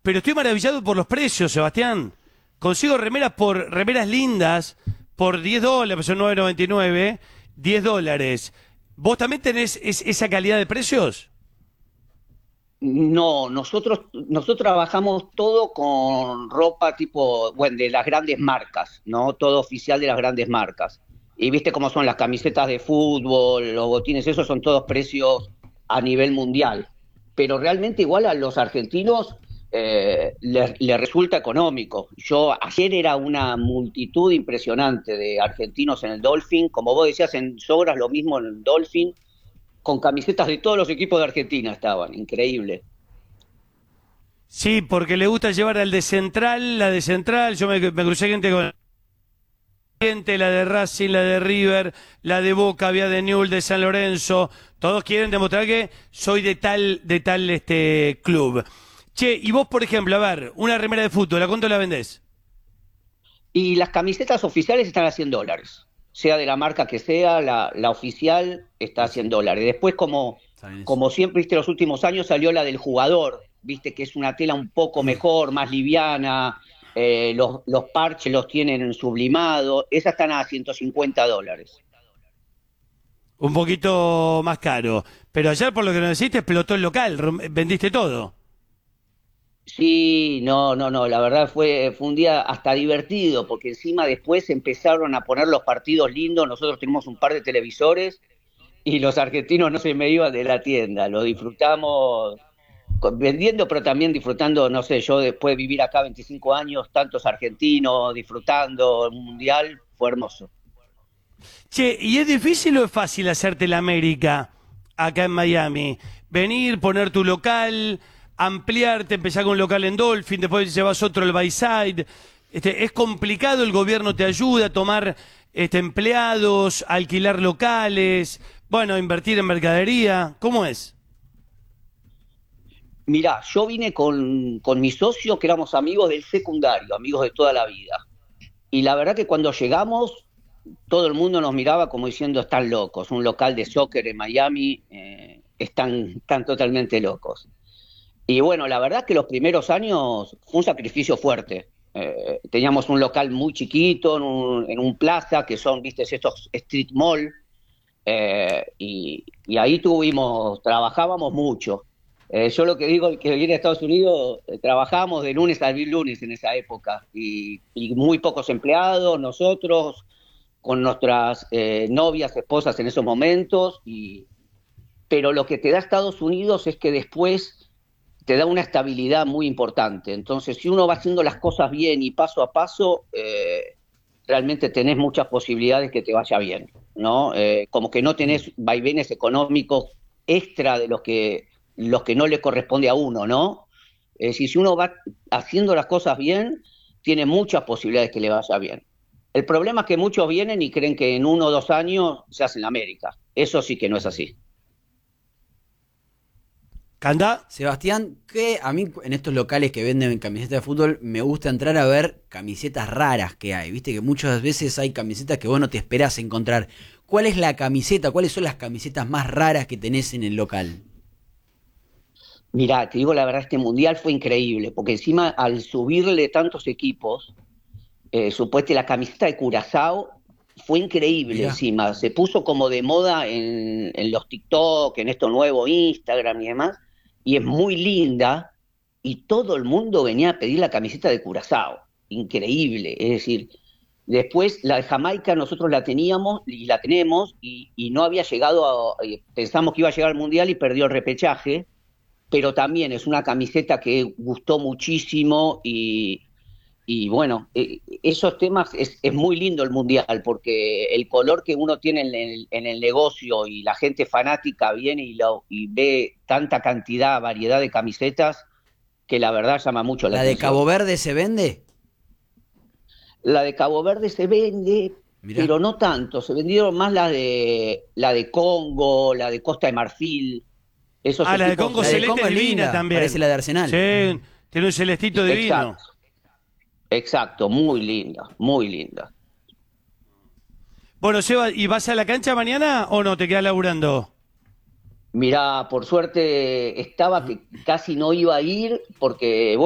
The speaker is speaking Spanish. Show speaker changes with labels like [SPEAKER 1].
[SPEAKER 1] pero estoy maravillado por los precios, Sebastián. Consigo remeras lindas por $10, son 9,99, $10. ¿Vos también tenés esa calidad de precios?
[SPEAKER 2] No, nosotros trabajamos todo con ropa tipo, bueno, de las grandes marcas, ¿no? Todo oficial de las grandes marcas. Y viste cómo son las camisetas de fútbol, los botines, esos son todos precios a nivel mundial. Pero realmente igual a los argentinos les resulta económico. Ayer era una multitud impresionante de argentinos en el Dolphin, como vos decías, en Sobras lo mismo en el Dolphin, con camisetas de todos los equipos de Argentina estaban, increíble.
[SPEAKER 1] Sí, porque le gusta llevar al de Central, la de Central, yo me crucé gente con gente, la de Racing, la de River, la de Boca, había de Newell's, de San Lorenzo, todos quieren demostrar que soy de tal club. Che, y vos, por ejemplo, a ver, una remera de fútbol, ¿a cuánto la vendés?
[SPEAKER 2] Y las camisetas oficiales están a $100, sea de la marca que sea, la oficial está a $100. Después,
[SPEAKER 3] Está bien eso.
[SPEAKER 2] como siempre, viste, los últimos años salió la del jugador, viste, que es una tela un poco mejor, más liviana, los parches los tienen sublimado, esas están a $150.
[SPEAKER 1] Un poquito más caro. Pero ayer, por lo que nos deciste, explotó el local, vendiste todo.
[SPEAKER 2] Sí, no, no, no, la verdad fue un día hasta divertido, porque encima después empezaron a poner los partidos lindos, nosotros tenemos un par de televisores y los argentinos no se me iban de la tienda, lo disfrutamos vendiendo, pero también disfrutando, no sé, yo después de vivir acá 25 años, tantos argentinos disfrutando el mundial, fue hermoso.
[SPEAKER 1] Che, ¿y es difícil o es fácil hacerte la América acá en Miami? Venir, poner tu local, ampliarte, empezar con un local en Dolphin, después llevas otro al Bayside. ¿Es complicado? ¿El gobierno te ayuda a tomar empleados, alquilar locales, bueno, invertir en mercadería? ¿Cómo es?
[SPEAKER 2] Mirá, yo vine con mi socio, que éramos amigos del secundario, amigos de toda la vida. Y la verdad que cuando llegamos, todo el mundo nos miraba como diciendo, están locos, un local de soccer en Miami, están totalmente locos. Y bueno, la verdad que los primeros años fue un sacrificio fuerte. Teníamos un local muy chiquito en un plaza, que son, viste, estos street mall, y ahí trabajábamos mucho. Yo lo que digo, que viene a Estados Unidos, trabajábamos de lunes a lunes en esa época, y muy pocos empleados, nosotros, con nuestras novias, esposas en esos momentos, pero lo que te da Estados Unidos es que después te da una estabilidad muy importante. Entonces, si uno va haciendo las cosas bien y paso a paso, realmente tenés muchas posibilidades que te vaya bien, ¿no? Como que no tenés vaivenes económicos extra de los que no le corresponde a uno, ¿no? Si uno va haciendo las cosas bien, tiene muchas posibilidades que le vaya bien. El problema es que muchos vienen y creen que en 1 o 2 años se hace en América. Eso sí que no es así.
[SPEAKER 1] ¿Canda?
[SPEAKER 3] Sebastián, que a mí en estos locales que venden camisetas de fútbol me gusta entrar a ver camisetas raras que hay. Viste que muchas veces hay camisetas que vos no te esperás encontrar. ¿Cuál es la camiseta? ¿Cuáles son las camisetas más raras que tenés en el local?
[SPEAKER 2] Mirá, te digo la verdad, este mundial fue increíble, porque encima al subirle tantos equipos, supuestamente la camiseta de Curazao fue increíble
[SPEAKER 3] Mirá.
[SPEAKER 2] encima, se puso como de moda en los TikTok, en esto nuevo Instagram y demás, y es muy linda, y todo el mundo venía a pedir la camiseta de Curazao, increíble, es decir, después la de Jamaica nosotros la teníamos y la tenemos, y no había llegado pensamos que iba a llegar al Mundial y perdió el repechaje, pero también es una camiseta que gustó muchísimo y bueno, esos temas es muy lindo el mundial porque el color que uno tiene en el negocio y la gente fanática viene y ve tanta cantidad, variedad de camisetas que la verdad llama mucho la
[SPEAKER 3] ¿La de
[SPEAKER 2] atención.
[SPEAKER 3] Cabo Verde se vende?
[SPEAKER 2] La de Cabo Verde se vende,
[SPEAKER 3] Mirá.
[SPEAKER 2] pero no tanto, se vendieron más la de Congo, la de Costa de Marfil, esos
[SPEAKER 1] Ah, la de
[SPEAKER 2] equipos.
[SPEAKER 1] Congo
[SPEAKER 3] La de
[SPEAKER 1] Celeste
[SPEAKER 3] Congo
[SPEAKER 1] es
[SPEAKER 3] es
[SPEAKER 1] divina
[SPEAKER 3] linda,
[SPEAKER 1] también.
[SPEAKER 3] parece la de Arsenal.
[SPEAKER 1] Sí, tiene un celestito divino.
[SPEAKER 2] Exacto, exacto, muy linda, muy linda.
[SPEAKER 1] Bueno, Seba, ¿y vas a la cancha mañana o no? ¿Te quedas laburando?
[SPEAKER 2] Mirá, por suerte estaba que casi no iba a ir porque,